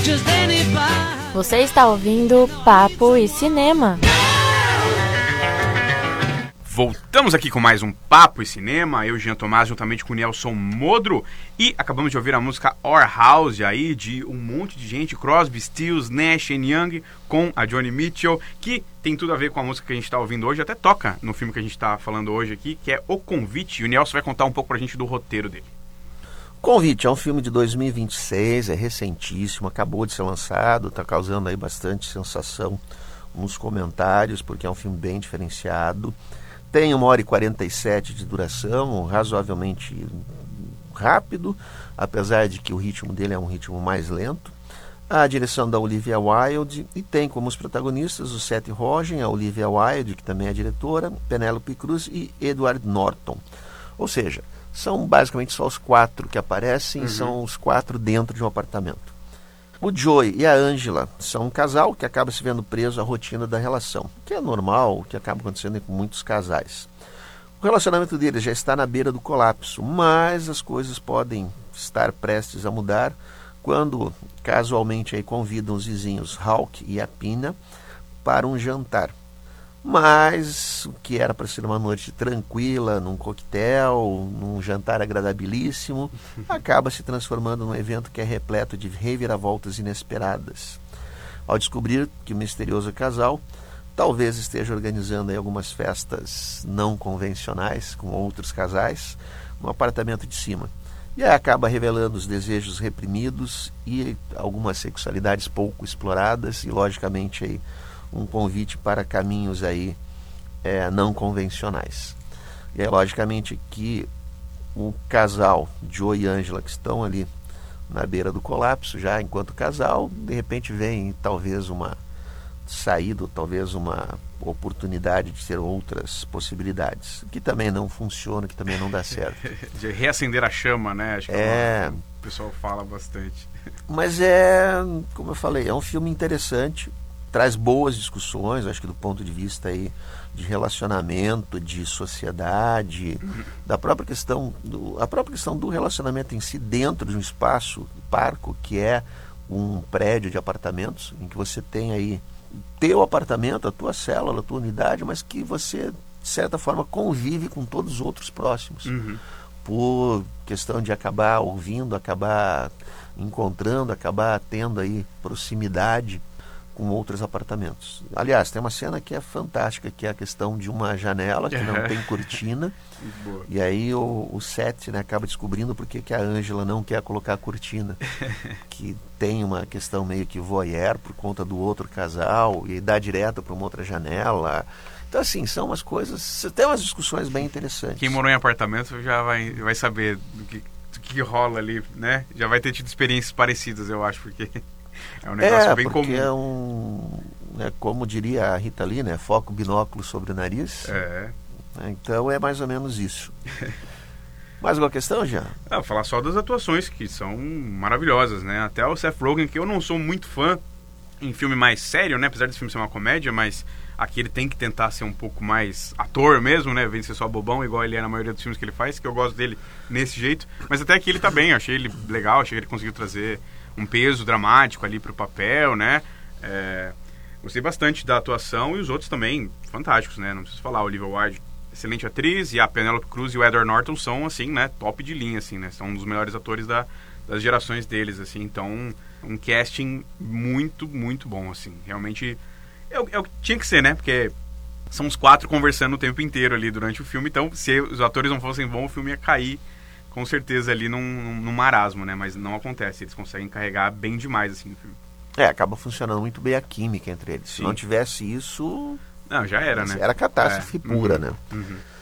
Você está ouvindo Papo e Cinema. Voltamos aqui com mais um Papo e Cinema, eu, Jean Tomás, juntamente com o Nelson Modro, e acabamos de ouvir a música Our House aí, de um monte de gente, Crosby, Stills, Nash & Young, com a Joni Mitchell, que tem tudo a ver com a música que a gente está ouvindo hoje, até toca no filme que a gente está falando hoje aqui, que é O Convite, e o Nelson vai contar um pouco pra gente do roteiro dele. O Convite é um filme de 2026, é recentíssimo, acabou de ser lançado, está causando aí bastante sensação nos comentários, porque é um filme bem diferenciado. Tem 1h47 de duração, razoavelmente rápido, apesar de que o ritmo dele é um ritmo mais lento. A direção da Olivia Wilde, e tem como os protagonistas o Seth Rogen, a Olivia Wilde, que também é diretora, Penélope Cruz e Edward Norton. Ou seja, são basicamente só os 4 que aparecem, são os 4 dentro de um apartamento. O Joey e a Angela são um casal que acaba se vendo preso à rotina da relação, que é normal, que acaba acontecendo com muitos casais. O relacionamento deles já está na beira do colapso, mas as coisas podem estar prestes a mudar quando casualmente aí convidam os vizinhos Hawk e a Pina para um jantar. Mas o que era para ser uma noite tranquila, num coquetel, num jantar agradabilíssimo, acaba se transformando num evento que é repleto de reviravoltas inesperadas. Ao descobrir que o misterioso casal talvez esteja organizando aí algumas festas não convencionais com outros casais no apartamento de cima. E aí acaba revelando os desejos reprimidos e algumas sexualidades pouco exploradas e, logicamente, aí, um convite para caminhos aí não convencionais. E é logicamente que o casal, Joe e Angela, que estão ali na beira do colapso já enquanto casal, de repente vem talvez uma saída, talvez uma oportunidade de ter outras possibilidades, que também não funciona, que também não dá certo. De reacender a chama, né? Acho que o pessoal fala bastante. Mas como eu falei, é um filme interessante, traz boas discussões, acho que do ponto de vista aí de relacionamento, de sociedade, da própria questão a própria questão do relacionamento em si dentro de um espaço parco, que é um prédio de apartamentos, em que você tem aí teu apartamento, a tua célula, a tua unidade, mas que você, de certa forma, convive com todos os outros próximos. Por questão de acabar ouvindo, acabar encontrando, acabar tendo aí proximidade com outros apartamentos. Aliás, tem uma cena que é fantástica, que é a questão de uma janela que não tem cortina. E aí o Seth, né, acaba descobrindo por que a Angela não quer colocar a cortina. Que tem uma questão meio que voyeur por conta do outro casal e dá direto para uma outra janela. Então, assim, são umas coisas... Tem umas discussões bem interessantes. Quem morou em apartamento já vai saber do que rola ali, né? Já vai ter tido experiências parecidas, eu acho, porque... É um negócio bem comum. Como diria a Rita Lee, né? Foco binóculo sobre o nariz. Então é mais ou menos isso. Mais alguma questão, Jean? Vou falar só das atuações, que são maravilhosas, né? Até o Seth Rogen, que eu não sou muito fã em filme mais sério, né? Apesar desse filme ser uma comédia, mas aqui ele tem que tentar ser um pouco mais ator mesmo, né? Vem ser só bobão, igual ele é na maioria dos filmes que ele faz, que eu gosto dele nesse jeito. Mas até aqui ele tá bem, eu achei ele legal, achei que ele conseguiu trazer um peso dramático ali pro papel, né? Gostei bastante da atuação, e os outros também fantásticos, né? Não preciso falar, a Olivia Wilde, excelente atriz, e a Penélope Cruz e o Edward Norton são, assim, né? Top de linha, assim, né? São um dos melhores atores das gerações deles, assim. Então, um casting muito, muito bom, assim. Realmente é o que tinha que ser, né? Porque são os 4 conversando o tempo inteiro ali durante o filme, então se os atores não fossem bons, o filme ia cair com certeza ali num marasmo, né? Mas não acontece, eles conseguem carregar bem demais, assim, no filme. Acaba funcionando muito bem a química entre eles. Sim. Se não tivesse isso... Não, já era, né? Era catástrofe pura, né?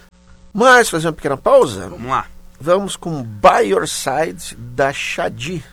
Mas, fazer uma pequena pausa? Vamos lá. Vamos com By Your Side, da Shadi,